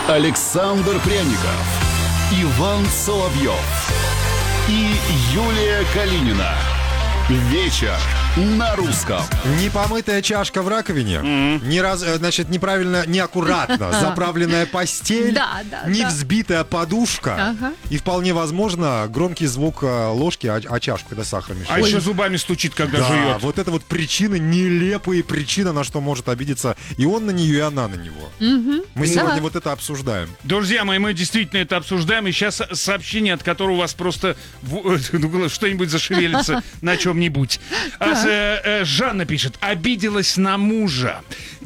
Александр Пряников, Иван Соловьев и Юлия Калинина. Вечер на русском. Непомытая чашка в раковине, значит, неправильно, неаккуратно заправленная постель, не взбитая подушка и, вполне возможно, громкий звук ложки о чашку, когда сахар мешает. А еще зубами стучит, когда жует. Вот это вот причины, нелепые причины, на что может обидеться и он на нее, и она на него. Мы сегодня вот это обсуждаем. Друзья мои, мы действительно это обсуждаем. И сейчас сообщение, от которого у вас просто что-нибудь зашевелится на чем-нибудь. Жанна пишет: обиделась на мужа.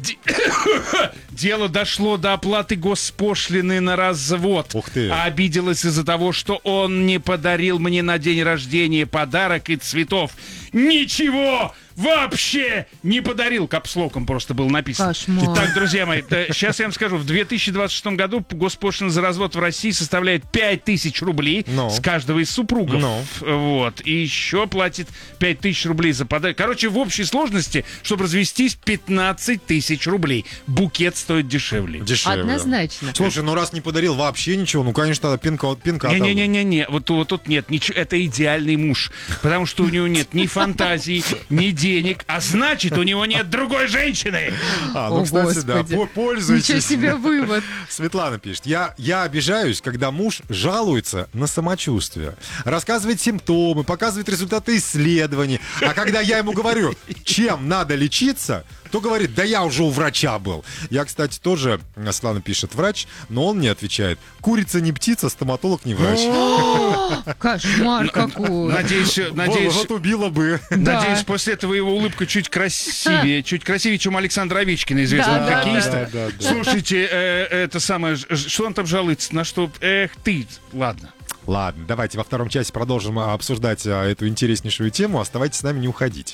Дело дошло до оплаты госпошлины на развод. Ух ты. А обиделась из-за того, что он не подарил мне на день рождения подарок и цветов. Ничего вообще не подарил. Капслоком просто был написано. Кошмар. Итак, друзья мои, сейчас я вам скажу. В 2026 году госпошлина за развод в России составляет 5000 рублей с каждого из супругов. Вот. И еще платит 5000 рублей за подарок. Короче, в общей сложности, чтобы развестись, 15 тысяч рублей. Букет стоит дешевле. Однозначно. Слушай, ну раз не подарил вообще ничего, ну, конечно, пинка. Не-не-не, вот тут нет ничего. Это идеальный муж. Потому что у него нет ни фантазии, ни денег, а значит, у него нет другой женщины. Ну, кстати, да, пользуйтесь. Ничего себе вывод. Светлана пишет: я обижаюсь, когда муж жалуется на самочувствие, рассказывает симптомы, показывает результаты исследований, а когда я ему говорю, чем надо лечиться, то говорит: да я уже у врача был. Я, кстати, тоже, Светлана пишет, врач, но он мне отвечает: курица не птица, стоматолог не врач. Кошмар какой. Надеюсь, вот убила бы. Надеюсь, после этого его улыбка чуть красивее, чем Александра Овечкина, известного хоккеиста. Слушайте, это самое, что он там жалуется, на что? Эх ты, ладно. Ладно, давайте во втором часе продолжим обсуждать эту интереснейшую тему. Оставайтесь с нами, не уходить.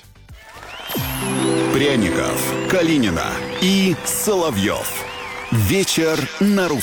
Пряников, Калинина и Соловьев. Вечер на русском.